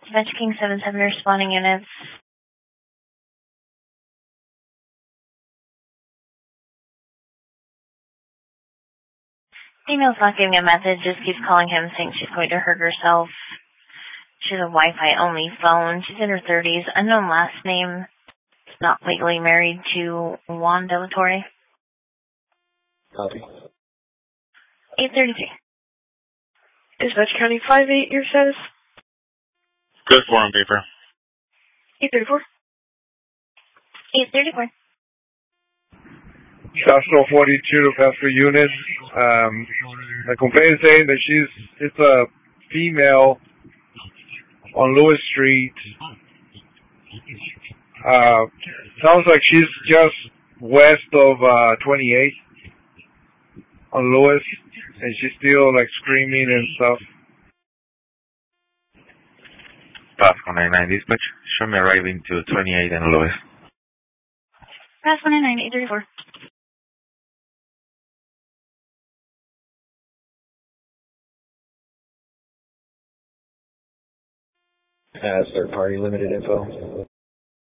Dispatch King 77 responding units. Female's not giving a message, just keeps calling him saying she's going to hurt herself. She has a Wi-Fi only phone. She's in her 30s. Unknown last name. Not legally married to Juan De La Torre. Copy. 833. Dispatch County 5-8, your status? Good for on paper. 834. 834. National 42 Pastor unit. The complaint is saying that it's a female on Lewis Street. Sounds like she's just west of 28 on Lewis, and she's still like screaming and stuff. Pasco 99 dispatch, show me arriving to 28 and Lewis. Pass 199, 834. Third party limited info.